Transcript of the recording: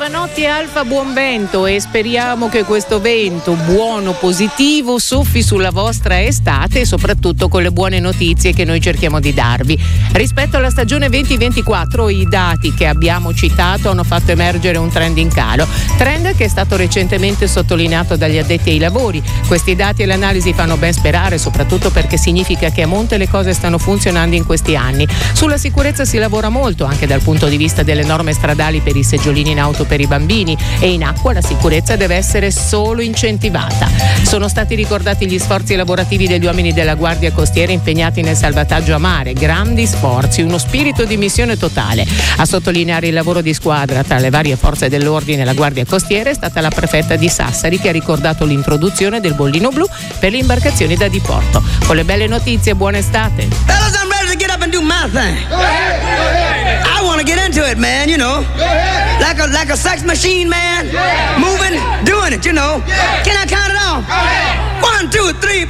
Giovanotti Alfa, buon vento, e speriamo che questo vento buono, positivo, soffi sulla vostra estate, e soprattutto con le buone notizie che noi cerchiamo di darvi. Rispetto alla stagione 2024, i dati che abbiamo citato hanno fatto emergere un trend in calo, trend che è stato recentemente sottolineato dagli addetti ai lavori. Questi dati e l'analisi fanno ben sperare, soprattutto perché significa che a monte le cose stanno funzionando in questi anni. Sulla sicurezza si lavora molto, anche dal punto di vista delle norme stradali per i seggiolini in auto per i bambini, e in acqua la sicurezza deve essere solo incentivata. Sono stati ricordati gli sforzi lavorativi degli uomini della Guardia Costiera impegnati nel salvataggio a mare, grandi sforzi, uno spirito di missione totale. A sottolineare il lavoro di squadra tra le varie forze dell'ordine e la Guardia Costiera è stata la prefetta di Sassari, che ha ricordato l'introduzione del bollino blu per le imbarcazioni da diporto. Con le belle notizie, buona estate. Fellas, I'm ready to get up and do my thing. Go ahead. I want to get into it, man, you know. Like a sex machine, man. Moving, doing it, you know. Can I count it